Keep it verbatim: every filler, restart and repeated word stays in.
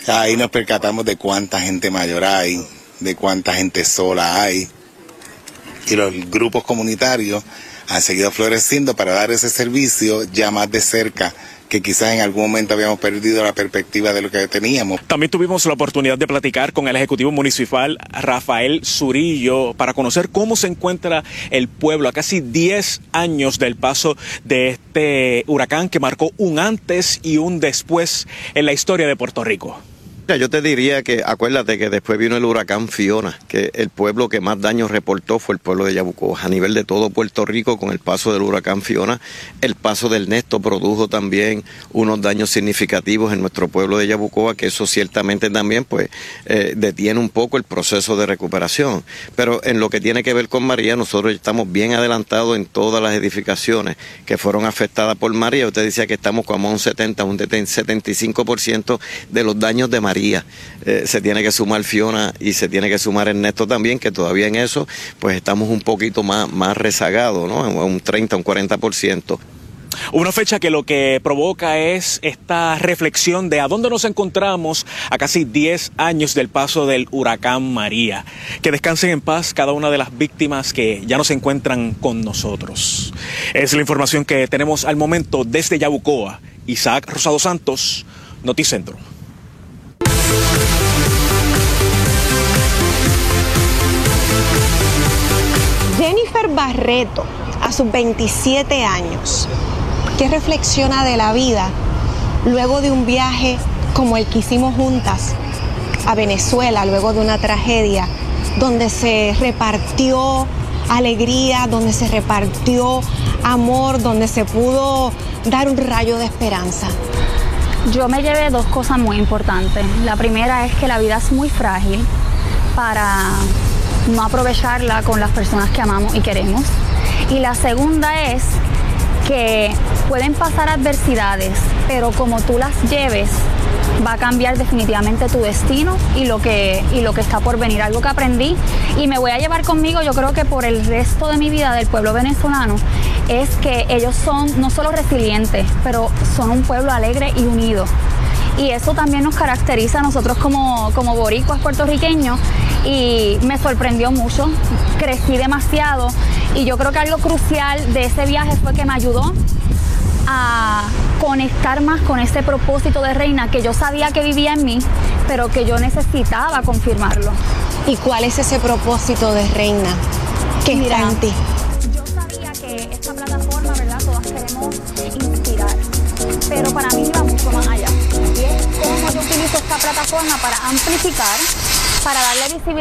Ahí nos percatamos de cuánta gente mayor hay, de cuánta gente sola hay. Y los grupos comunitarios han seguido floreciendo para dar ese servicio ya más de cerca, que quizás en algún momento habíamos perdido la perspectiva de lo que teníamos. También tuvimos la oportunidad de platicar con el Ejecutivo Municipal Rafael Zurillo para conocer cómo se encuentra el pueblo a casi diez años del paso de este huracán que marcó un antes y un después en la historia de Puerto Rico. Yo te diría que acuérdate que después vino el huracán Fiona, que el pueblo que más daños reportó fue el pueblo de Yabucoa. A nivel de todo Puerto Rico, con el paso del huracán Fiona, el paso del Néstor produjo también unos daños significativos en nuestro pueblo de Yabucoa, que eso ciertamente también pues eh, detiene un poco el proceso de recuperación. Pero en lo que tiene que ver con María, nosotros estamos bien adelantados en todas las edificaciones que fueron afectadas por María. Usted decía que estamos como a un setenta, un setenta y cinco por ciento de los daños de María. Eh, se tiene que sumar Fiona y se tiene que sumar Ernesto también, que todavía en eso pues estamos un poquito más, más rezagados, ¿no? Un treinta, un cuarenta por ciento. Una fecha que lo que provoca es esta reflexión de a dónde nos encontramos a casi diez años del paso del huracán María. Que descansen en paz cada una de las víctimas que ya no se encuentran con nosotros. Es la información que tenemos al momento desde Yabucoa. Isaac Rosado Santos, Noticentro. Jennifer Barreto, a sus veintisiete años, ¿qué reflexiona de la vida luego de un viaje como el que hicimos juntas a Venezuela, luego de una tragedia donde se repartió alegría, donde se repartió amor, donde se pudo dar un rayo de esperanza? Yo me llevé dos cosas muy importantes. La primera es que la vida es muy frágil para no aprovecharla con las personas que amamos y queremos. Y la segunda es que pueden pasar adversidades, pero como tú las lleves, va a cambiar definitivamente tu destino y lo que, y lo que está por venir. Algo que aprendí y me voy a llevar conmigo, yo creo que por el resto de mi vida, del pueblo venezolano, es que ellos son no solo resilientes, pero son un pueblo alegre y unido. Y eso también nos caracteriza a nosotros como, como boricuas puertorriqueños, y me sorprendió mucho, crecí demasiado, y yo creo que algo crucial de ese viaje fue que me ayudó a conectar más con ese propósito de reina que yo sabía que vivía en mí, pero que yo necesitaba confirmarlo. ¿Y cuál es ese propósito de reina que Mira, está en ti? Yo sabía que esta plataforma, ¿verdad? Todas queremos inspirar, pero para mí va mucho más allá. Y es cómo yo utilizo esta plataforma para amplificar, para darle visibilidad